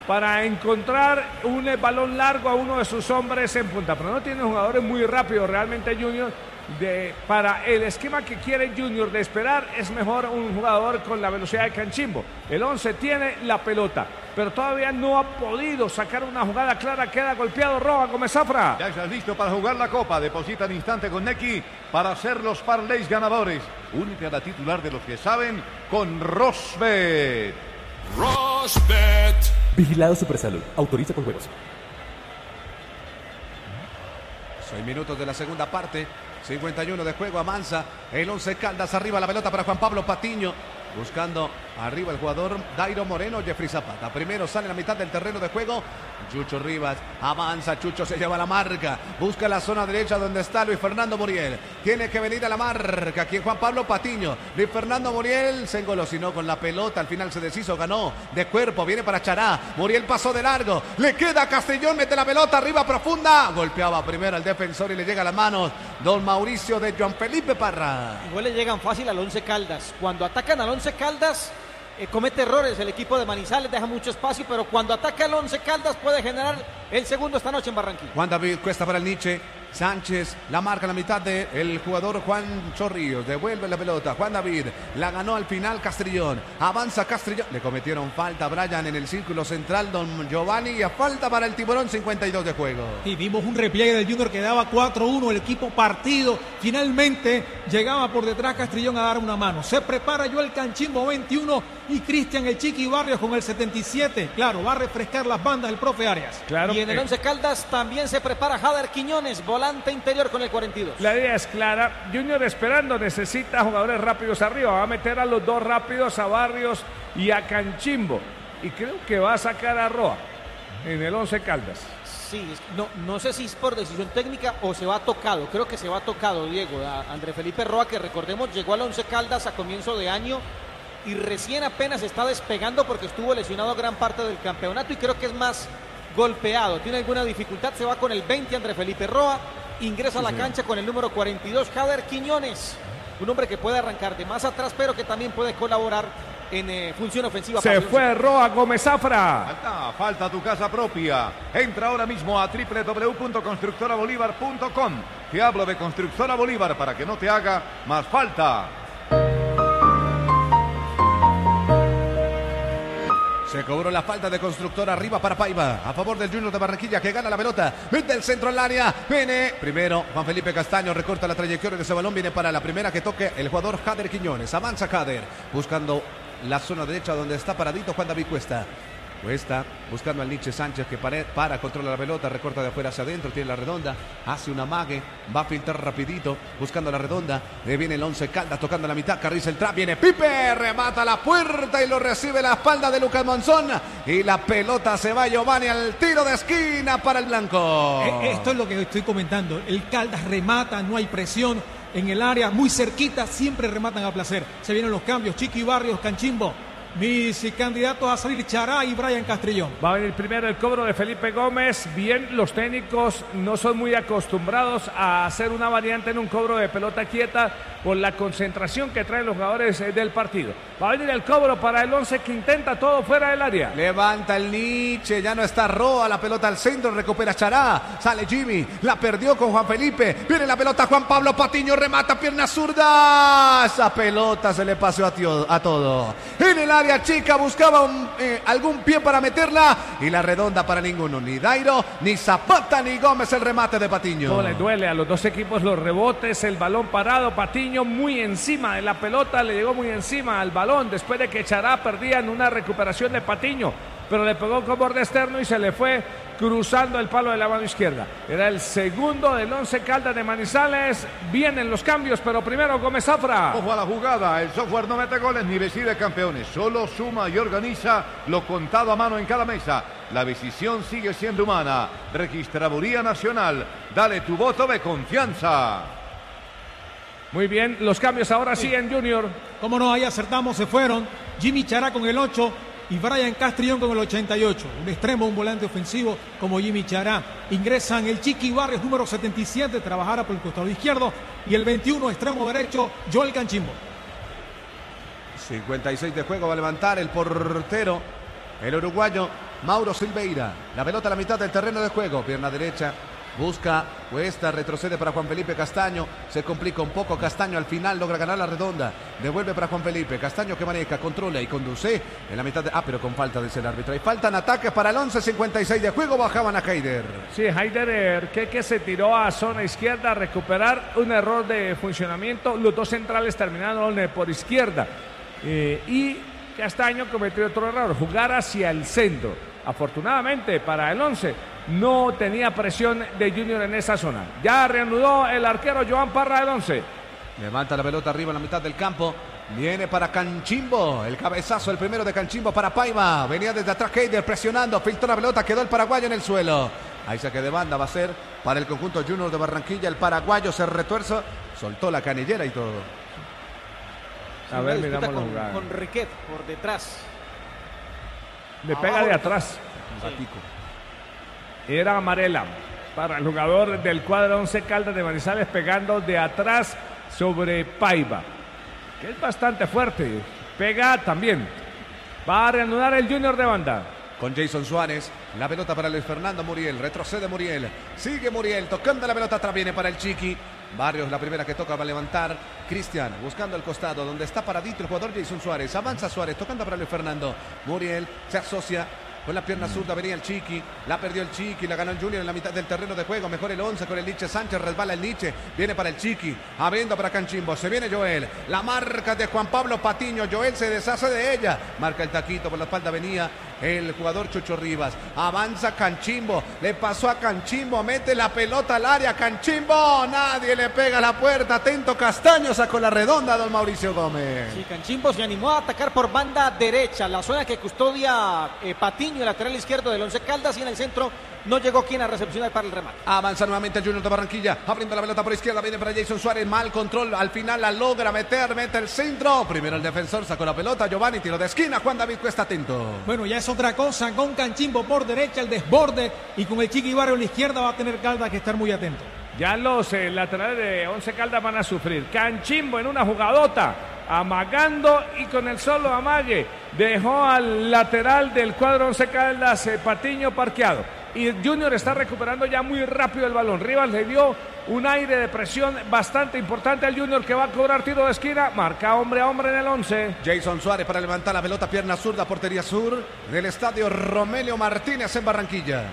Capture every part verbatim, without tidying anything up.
para encontrar un balón largo a uno de sus hombres en punta, pero no tiene jugadores muy rápidos realmente Junior. De, para el esquema que quiere Junior de esperar, es mejor un jugador con la velocidad de Canchimbo. El once tiene la pelota, pero todavía no ha podido sacar una jugada clara. Queda golpeado Roa Gómez Zafra. Ya estás listo para jugar la copa. Deposita al instante con Nequi para hacer los parlays ganadores. Únete a la titular de los que saben con Rosbet. Rosbet. Vigilado Supersalud. Autoriza con juegos. Seis minutos de la segunda parte. cincuenta y uno de juego, avanza el once Caldas, arriba la pelota para Juan Pablo Patiño, buscando arriba el jugador Dairo Moreno, Jeffrey Zapata, primero sale a la mitad del terreno de juego, Chucho Rivas, avanza, Chucho se lleva la marca, busca la zona derecha donde está Luis Fernando Muriel, tiene que venir a la marca, aquí Juan Pablo Patiño, Luis Fernando Muriel se engolosinó con la pelota, al final se deshizo, ganó de cuerpo, viene para Chará, Muriel pasó de largo, le queda a Castellón, mete la pelota arriba profunda, golpeaba primero al defensor y le llega a las manos don Mauricio de Juan Felipe Parra. Igual le llegan fácil al once Caldas, cuando atacan al once Caldas eh, comete errores el equipo de Manizales, deja mucho espacio, pero cuando ataca al once Caldas puede generar el segundo esta noche en Barranquilla. Juan David Cuesta para el Nietzsche, Sánchez la marca a la mitad del jugador Juan Chorrillos, devuelve la pelota, Juan David la ganó al final Castrillón, avanza Castrillón, le cometieron falta a Brian en el círculo central, don Giovanni, y a falta para el Tiburón, cincuenta y dos de juego. Y vimos un repliegue del Junior que daba cuatro uno, el equipo partido, finalmente llegaba por detrás Castrillón a dar una mano, se prepara Joel Canchimbo veintiuno y Cristian el Chiqui Barrios con el setenta y siete, claro, va a refrescar las bandas el profe Arias. Claro, y en el once Caldas también se prepara Jader Quiñones, volante interior con el cuarenta y dos. La idea es clara, Junior esperando, necesita jugadores rápidos arriba, va a meter a los dos rápidos, a Barrios y a Canchimbo, y creo que va a sacar a Roa en el once Caldas. Sí, no, no sé si es por decisión técnica o se va tocado, creo que se va tocado, Diego, a André Felipe Roa, que recordemos llegó al once Caldas a comienzo de año y recién apenas está despegando porque estuvo lesionado gran parte del campeonato y creo que es más golpeado, tiene alguna dificultad, se va con el veinte André Felipe Roa, ingresa a la cancha con el número cuarenta y dos Jader Quiñones, un hombre que puede arrancar de más atrás pero que también puede colaborar en eh, función ofensiva. Se fue Roa Gómez Zafra. Falta, falta tu casa propia. Entra ahora mismo a doble u doble u doble u punto constructora bolívar punto com. Te hablo de Constructora Bolívar para que no te haga más falta. Se cobró la falta de Constructora, arriba para Paiva, a favor del Junior de Barranquilla que gana la pelota, mete el centro al área, viene primero Juan Felipe Castaño, recorta la trayectoria de ese balón, viene para la primera que toque el jugador Jader Quiñones, avanza Jader, buscando la zona derecha donde está paradito Juan David Cuesta. Cuesta buscando al Nietzsche Sánchez que para, para, controla la pelota, recorta de afuera hacia adentro, tiene la redonda, hace un amague, va a filtrar rapidito, buscando la redonda, le viene el once Caldas tocando la mitad, Carriza el trap, viene Pipe, remata la puerta y lo recibe la espalda de Lucas Monzón y la pelota se va Giovanni al tiro de esquina para el blanco. Esto es lo que estoy comentando, el Caldas remata, no hay presión en el área, muy cerquita, siempre rematan a placer. Se vienen los cambios, Chiqui Barrios, Canchimbo. Mis candidatos a salir, Chará y Brian Castrillón. Va a venir primero el cobro de Felipe Gómez. Bien, los técnicos no son muy acostumbrados a hacer una variante en un cobro de pelota quieta por la concentración que traen los jugadores del partido. Va a venir el cobro para el once que intenta todo fuera del área. Levanta el Nietzsche, ya no está Roa, la pelota al centro, recupera Chará, sale Jimmy, la perdió con Juan Felipe, viene la pelota Juan Pablo Patiño, remata pierna zurda, esa pelota se le pasó a, tío, a todo. En el área chica buscaba un, eh, algún pie para meterla y la redonda para ninguno, ni Dairo, ni Zapata, ni Gómez, el remate de Patiño. No le duele a los dos equipos los rebotes, el balón parado, Patiño muy encima de la pelota, le llegó muy encima al balón después de que Chará perdía en una recuperación de Patiño, pero le pegó con borde externo y se le fue cruzando el palo de la mano izquierda. Era el segundo del once Caldas de Manizales. Vienen los cambios, pero primero Gómez Zafra. Ojo a la jugada, el software no mete goles ni decide campeones, solo suma y organiza lo contado a mano en cada mesa. La decisión sigue siendo humana. Registraduría Nacional, dale tu voto de confianza. Muy bien, los cambios ahora sí en Junior. Cómo no, ahí acertamos, se fueron Jimmy Chará con el ocho y Brian Castrillón con el ochenta y ocho. Un extremo, un volante ofensivo como Jimmy Chará. Ingresan el Chiqui Barrios, número setenta y siete, trabajará por el costado izquierdo. Y el veintiuno, extremo derecho, Joel Canchimbo. cincuenta y seis de juego, va a levantar el portero, el uruguayo Mauro Silveira. La pelota a la mitad del terreno de juego. Pierna derecha. Busca, cuesta, retrocede para Juan Felipe Castaño. Se complica un poco. Castaño al final logra ganar la redonda. Devuelve para Juan Felipe. Castaño que maneja, controla y conduce. En la mitad de... Ah, pero con falta, dice el árbitro. Y faltan ataques para el once cincuenta y seis de juego. Bajaban a Haider. Sí, Haider que se tiró a zona izquierda a recuperar un error de funcionamiento. Los dos centrales terminaron por izquierda. Eh, y Castaño cometió otro error. Jugar hacia el centro. Afortunadamente para el once. No tenía presión de Junior en esa zona. Ya reanudó el arquero Joan Parra del once. Levanta la pelota arriba en la mitad del campo. Viene para Canchimbo. El cabezazo, el primero de Canchimbo para Paiva. Venía desde atrás Haider presionando. Filtró la pelota. Quedó el paraguayo en el suelo. Ahí saque de banda va a ser para el conjunto Junior de Barranquilla. El paraguayo se retuerza. Soltó la canillera y todo. Sí, a ver, miramos la con, jugada. con Riquet por detrás. Le pega Abajo. de atrás. Sí. Era amarela para el jugador del cuadro once Caldas de Manizales, pegando de atrás sobre Paiva, que es bastante fuerte. Pega también. Va a reanudar el Junior de banda. Con Jason Suárez, la pelota para Luis Fernando Muriel, retrocede Muriel, sigue Muriel, tocando la pelota atrás, viene para el Chiqui. Barrios, la primera que toca va a levantar. Cristian, buscando el costado, donde está paradito el jugador Jason Suárez. Avanza Suárez, tocando para Luis Fernando. Muriel se asocia con la pierna zurda, venía el Chiqui. La perdió el Chiqui, la ganó el Junior en la mitad del terreno de juego. Mejor el once con el Liche Sánchez, resbala el Liche. Viene para el Chiqui, abriendo para Canchimbo. Se viene Joel, la marca de Juan Pablo Patiño. Joel se deshace de ella. Marca el taquito, por la espalda venía el jugador Chucho Rivas. Avanza Canchimbo, le pasó a Canchimbo, mete la pelota al área. Canchimbo, nadie le pega a la puerta. Atento Castaño, sacó la redonda don Mauricio Gómez. Sí, Canchimbo se animó a atacar por banda derecha, la zona que custodia eh, Patiño, el lateral izquierdo del once Caldas, y en el centro no llegó quien a recepcionar para el remate. Avanza nuevamente el Junior de Barranquilla, abriendo la pelota por izquierda, viene para Jason Suárez, mal control, al final la logra meter, mete el centro. Primero el defensor sacó la pelota, Giovanni, tiro de esquina, Juan David Cuesta atento. Bueno, ya es otra cosa, con Canchimbo por derecha, el desborde, y con el Chiqui Barrio a la izquierda va a tener Caldas que estar muy atento. Ya los eh, laterales de once Caldas van a sufrir. Canchimbo en una jugadota, amagando, y con el solo amague dejó al lateral del cuadro once Caldas, eh, Patiño, parqueado. Y Junior está recuperando ya muy rápido el balón. Rivas le dio un aire de presión bastante importante al Junior, que va a cobrar tiro de esquina. Marca hombre a hombre en el once. Jason Suárez para levantar la pelota, pierna zurda, portería sur del estadio Romelio Martínez en Barranquilla.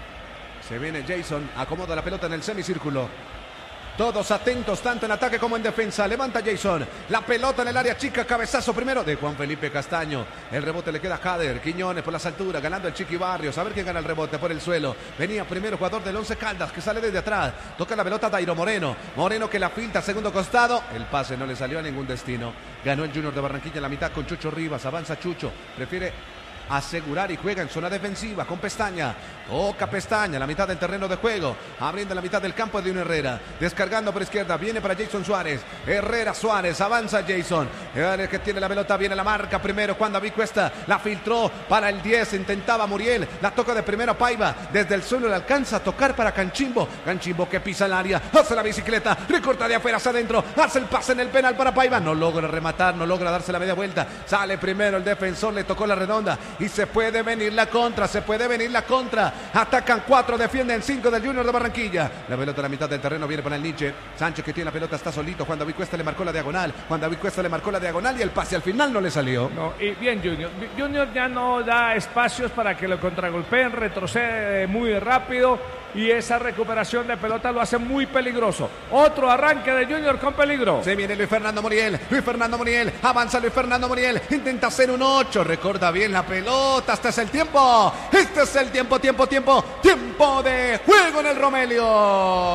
Se viene Jason, acomoda la pelota en el semicírculo. Todos atentos, tanto en ataque como en defensa. Levanta Jason, la pelota en el área chica, cabezazo primero de Juan Felipe Castaño. El rebote le queda a Jader, Quiñones por las alturas, ganando el Chiqui Barrios. A ver quién gana el rebote por el suelo. Venía primero jugador del once Caldas, que sale desde atrás. Toca la pelota Dairo Moreno. Moreno que la filtra, segundo costado. El pase no le salió a ningún destino. Ganó el Junior de Barranquilla en la mitad con Chucho Rivas. Avanza Chucho, prefiere asegurar y juega en zona defensiva con Pestaña. Toca Pestaña, la mitad del terreno de juego, abriendo la mitad del campo de un Herrera, descargando por izquierda, viene para Jason Suárez. Herrera Suárez, avanza Jason, el que tiene la pelota, viene la marca primero, Juan David Cuesta, la filtró para el diez, intentaba Muriel, la toca de primero Paiva, desde el suelo le alcanza a tocar para Canchimbo. Canchimbo que pisa el área, hace la bicicleta, recorta de afuera hacia adentro, hace el pase en el penal para Paiva, no logra rematar, no logra darse la media vuelta, sale primero el defensor, le tocó la redonda y se puede venir la contra, se puede venir la contra. Atacan cuatro, defienden cinco del Junior de Barranquilla. La pelota a la mitad del terreno viene para el Nietzsche. Sánchez que tiene la pelota, está solito. Juan David Cuesta le marcó la diagonal. Juan David Cuesta le marcó la diagonal y el pase al final no le salió. No, y bien Junior. Junior ya no da espacios para que lo contragolpeen, retrocede muy rápido y esa recuperación de pelota lo hace muy peligroso. Otro arranque de Junior con peligro. Se viene Luis Fernando Muriel. Luis Fernando Muriel. Avanza Luis Fernando Muriel. Intenta hacer un ocho. Recorta bien la pelota. Este es el tiempo. Este es el tiempo, tiempo, tiempo. Tiempo de juego en el Romelio.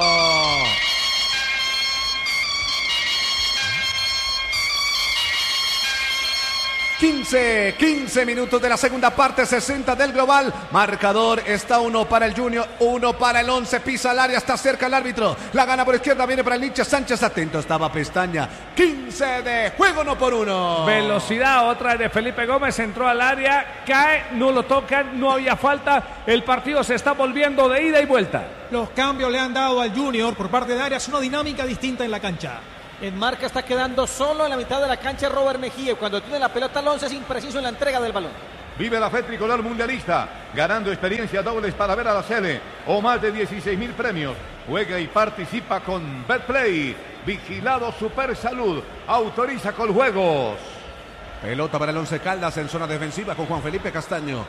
quince, quince minutos de la segunda parte, sesenta del global. Marcador está uno para el Junior, uno para el once. Pisa al área, está cerca el árbitro. La gana por izquierda, viene para el Nietzsche Sánchez. Atento estaba Pestaña. quince de juego, no por uno. Velocidad, otra de Felipe Gómez. Entró al área, cae, no lo tocan, no había falta. El partido se está volviendo de ida y vuelta. Los cambios le han dado al Junior por parte de Arias una dinámica distinta en la cancha. En marca está quedando solo en la mitad de la cancha Robert Mejía. Cuando tiene la pelota al once es impreciso en la entrega del balón. Vive la fe tricolor mundialista, ganando experiencia dobles para ver a la Sele o más de dieciséis mil premios. Juega y participa con Betplay. Vigilado Super Salud. Autoriza con juegos. Pelota para el Once Caldas en zona defensiva con Juan Felipe Castaño.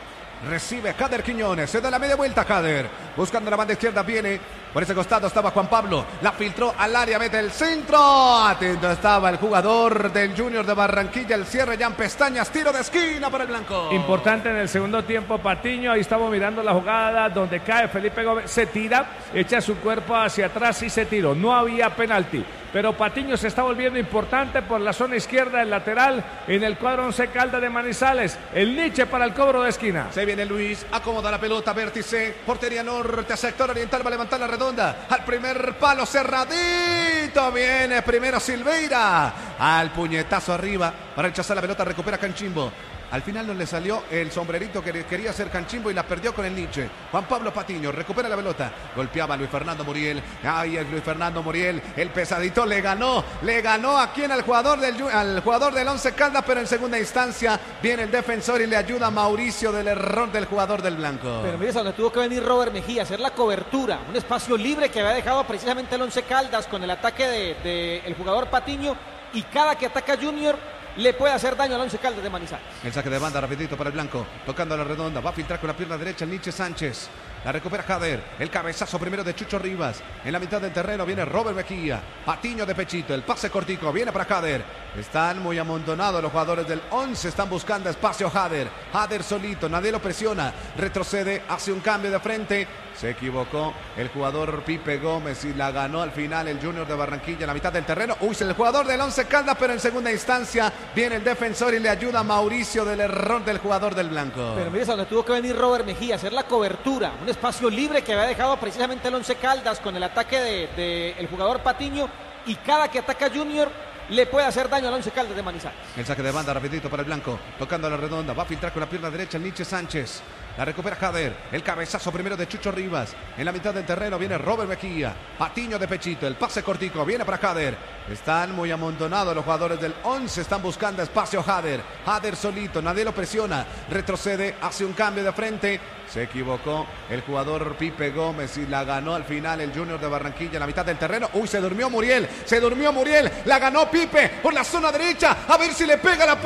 Recibe Kader Quiñones, se da la media vuelta Kader, buscando la banda izquierda, viene por ese costado, estaba Juan Pablo, la filtró al área, mete el centro, atento estaba el jugador del Junior de Barranquilla, el cierre Jan Pestañas, tiro de esquina para el blanco. Importante en el segundo tiempo Patiño, ahí estamos mirando la jugada donde cae Felipe Gómez, se tira, echa su cuerpo hacia atrás y se tiró, no había penalti. Pero Patiño se está volviendo importante por la zona izquierda, el lateral en el cuadro Once Caldas de Manizales. El Nietzsche para el cobro de esquina. Se viene Luis, acomoda la pelota, vértice, portería norte, sector oriental, va a levantar la redonda. Al primer palo, cerradito, viene primero Silveira. Al puñetazo arriba, para rechazar la pelota, recupera Canchimbo. Al final no le salió el sombrerito que quería hacer Canchimbo y la perdió con el Nietzsche. Juan Pablo Patiño recupera la pelota. Golpeaba a Luis Fernando Muriel. Ay, es Luis Fernando Muriel. El pesadito le ganó. Le ganó a quien al jugador del, al jugador del Once Caldas, pero en segunda instancia viene el defensor y le ayuda a Mauricio del error del jugador del blanco. Pero mire, donde tuvo que venir Robert Mejía, hacer la cobertura. Un espacio libre que había dejado precisamente el Once Caldas con el ataque del de, de jugador Patiño. Y cada que ataca Junior le puede hacer daño al Once Caldas de Manizales. El saque de banda rapidito para el blanco, tocando a la redonda, va a filtrar con la pierna derecha el Nietzsche Sánchez. La recupera Jader, el cabezazo primero de Chucho Rivas. En la mitad del terreno viene Robert Mejía. Patiño de pechito, el pase cortico, viene para Jader. Están muy amontonados los jugadores del once, están buscando espacio Jader. Jader solito, nadie lo presiona. Retrocede, hace un cambio de frente. Se equivocó el jugador Pipe Gómez y la ganó al final el Junior de Barranquilla en la mitad del terreno. Uy, el jugador del Once Caldas, pero en segunda instancia viene el defensor y le ayuda a Mauricio del error del jugador del blanco. Pero mire, donde tuvo que venir Robert Mejía, hacer la cobertura. Un espacio libre que había dejado precisamente el Once Caldas con el ataque del de, de jugador Patiño. Y cada que ataca Junior le puede hacer daño al Once Caldas de Manizales. El saque de banda rapidito para el blanco, tocando a la redonda, va a filtrar con la pierna derecha el Nietzsche Sánchez. La recupera Jader, el cabezazo primero de Chucho Rivas. En la mitad del terreno viene Robert Mejía. Patiño de pechito, el pase cortico, viene para Jader. Están muy amontonados los jugadores del once, están buscando espacio Jader. Jader solito, nadie lo presiona. Retrocede, hace un cambio de frente. Se equivocó el jugador Pipe Gómez y la ganó al final el Junior de Barranquilla en la mitad del terreno. Uy, se durmió Muriel, se durmió Muriel. La ganó Pipe por la zona derecha. A ver si le pega la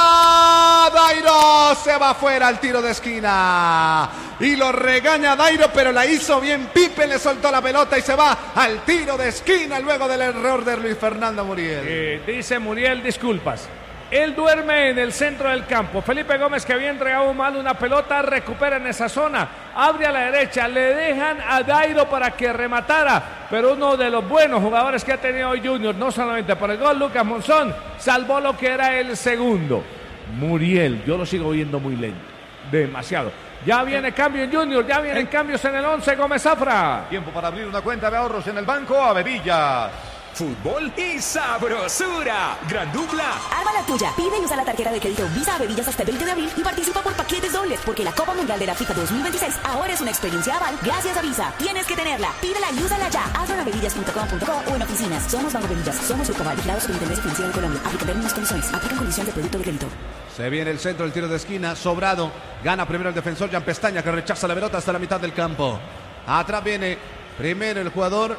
puerta. Dairo se va afuera al tiro de esquina. Y lo regaña Dairo, pero la hizo bien Pipe. Le soltó la pelota y se va al tiro de esquina luego del error de Luis Fernando Muriel. Eh, dice Muriel, disculpas. Él duerme en el centro del campo. Felipe Gómez, que había entregado mal una pelota, recupera en esa zona. Abre a la derecha, le dejan a Dairo para que rematara. Pero uno de los buenos jugadores que ha tenido hoy Junior, no solamente por el gol, Lucas Monzón, salvó lo que era el segundo. Muriel, yo lo sigo viendo muy lento. Demasiado. Ya viene cambio en Junior, ya vienen cambios en el once, Gómez Zafra. Tiempo para abrir una cuenta de ahorros en el banco Averillas. Fútbol y sabrosura. Gran dupla. Arma la tuya. Pide y usa la tarjeta de crédito Visa Averillas hasta el veinte de abril y participa por paquetes dobles, porque la Copa Mundial de la FIFA dos mil veintiséis ahora es una experiencia aval gracias a Visa. Tienes que tenerla. Pídela y úsala ya. Hazlo en averillas punto com punto co o en oficinas. Somos Banco Averillas. Somos Grupo Aval, vigilados por Intendencia Financiera de Colombia. Aplican términos y condiciones. Aplican condiciones de producto de crédito. Se viene el centro del tiro de esquina. Sobrado. Gana primero el defensor Jan Pestaña, que rechaza la pelota hasta la mitad del campo. Atrás viene primero el jugador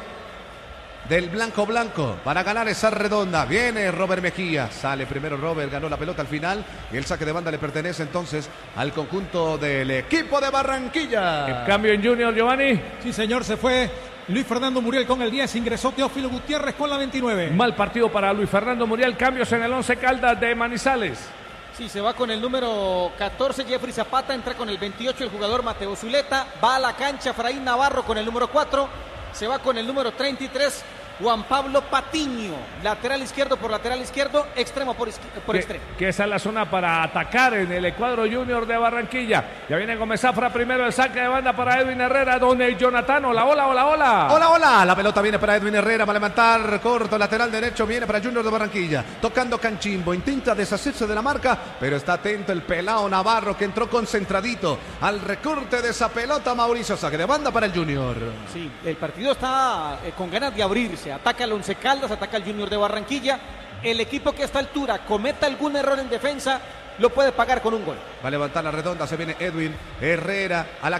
del blanco blanco para ganar esa redonda. Viene Robert Mejía, sale primero Robert, ganó la pelota al final y el saque de banda le pertenece entonces al conjunto del equipo de Barranquilla. El cambio en Junior, Giovanni. Sí, señor, se fue Luis Fernando Muriel con el diez, ingresó Teófilo Gutiérrez con la veintinueve. Mal partido para Luis Fernando Muriel, cambios en el once Caldas de Manizales. Sí, se va con el número catorce, Jeffrey Zapata, entra con el veintiocho el jugador Mateo Zuleta, va a la cancha Efraín Navarro con el número cuatro, se va con el número treinta y tres, Juan Pablo Patiño, lateral izquierdo por lateral izquierdo, extremo por, por que, extremo. Que esa es la zona para atacar en el cuadro Junior de Barranquilla. Ya viene Gómez Zafra, primero el saque de banda para Edwin Herrera, donde Jonathan, hola, hola, hola, hola. Hola, hola, la pelota viene para Edwin Herrera, va a levantar corto, lateral derecho, viene para Junior de Barranquilla, tocando Canchimbo, intenta deshacerse de la marca, pero está atento el pelao Navarro, que entró concentradito al recorte de esa pelota. Mauricio, saque de banda para el Junior. Sí, el partido está eh, con ganas de abrirse. Ataca el Once Caldas, ataca el Junior de Barranquilla. El equipo que a esta altura cometa algún error en defensa lo puede pagar con un gol. Va a levantar la redonda, se viene Edwin Herrera a la